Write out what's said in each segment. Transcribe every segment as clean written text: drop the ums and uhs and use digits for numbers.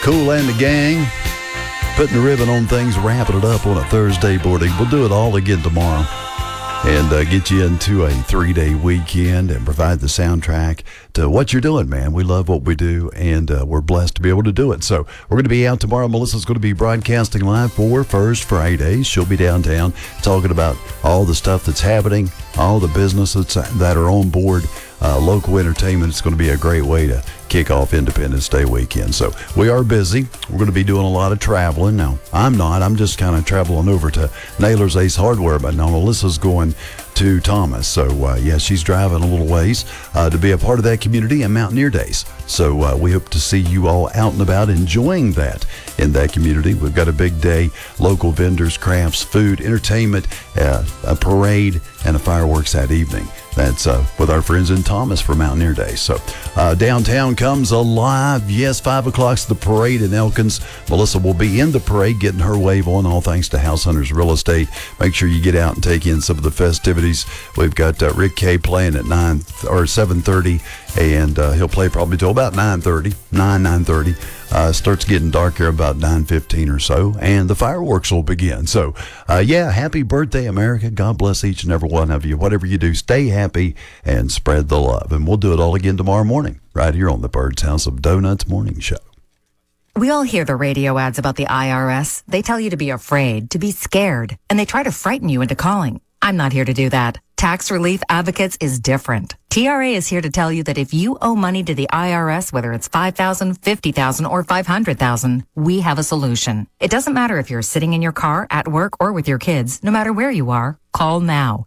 Cool and the gang, putting the ribbon on things, wrapping it up on a Thursday morning. We'll do it all again tomorrow and get you into a 3-day weekend and provide the soundtrack to what you're doing, man. We love what we do, and we're blessed to be able to do it. So we're going to be out tomorrow. Melissa's going to be broadcasting live for First Fridays. She'll be downtown talking about all the stuff that's happening, all the businesses that are on board, local entertainment. It's going to be a great way to kick off Independence Day weekend. So we are busy. We're going to be doing a lot of traveling. Now, I'm not. I'm just kind of traveling over to Naylor's Ace Hardware, but now Melissa's going to Thomas. So, yeah, she's driving a little ways to be a part of that community and Mountaineer Days. So we hope to see you all out and about enjoying that in that community. We've got a big day, local vendors, crafts, food, entertainment, a parade, and a fireworks that evening. That's with our friends in Thomas for Mountaineer Day. So downtown comes alive. Yes, 5 o'clock's the parade in Elkins. Melissa will be in the parade getting her wave on, all thanks to House Hunters Real Estate. Make sure you get out and take in some of the festivities. We've got Rick Kay playing at 7:30, and he'll play probably till about 9:30. Starts getting dark here about 9:15 or so, and the fireworks will begin. So, yeah, happy birthday, America. God bless each and every one of you. Whatever you do, stay happy and spread the love. And we'll do it all again tomorrow morning, right here on the Bird's House of Donuts Morning Show. We all hear the radio ads about the IRS. They tell you to be afraid, to be scared, and they try to frighten you into calling. I'm not here to do that. Tax Relief Advocates is different. TRA is here to tell you that if you owe money to the IRS, whether it's $5,000, $50,000, or $500,000, we have a solution. It doesn't matter if you're sitting in your car, at work, or with your kids. No matter where you are, call now.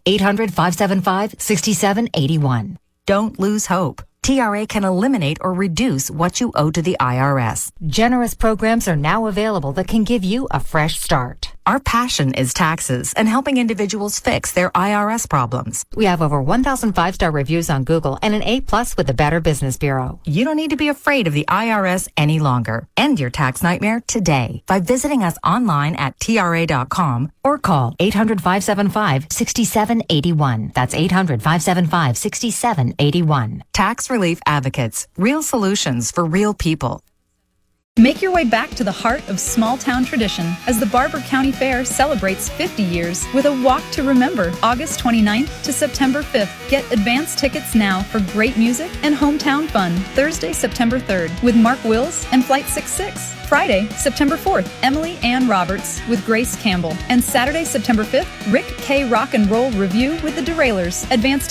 800-575-6781. Don't lose hope. TRA can eliminate or reduce what you owe to the IRS. Generous programs are now available that can give you a fresh start. Our passion is taxes and helping individuals fix their IRS problems. We have over 1,000 5-star reviews on Google and an A+ with the Better Business Bureau. You don't need to be afraid of the IRS any longer. End your tax nightmare today by visiting us online at TRA.com or call 800-575-6781. That's 800-575-6781. Tax Relief Advocates. Real solutions for real people. Make your way back to the heart of small-town tradition as the Barber County Fair celebrates 50 years with a Walk to Remember, August 29th to September 5th. Get advance tickets now for great music and hometown fun. Thursday, September 3rd with Mark Wills and Flight 66. Friday, September 4th, Emily Ann Roberts with Grace Campbell. And Saturday, September 5th, Rick K. Rock and Roll Review with the Derailers. Advance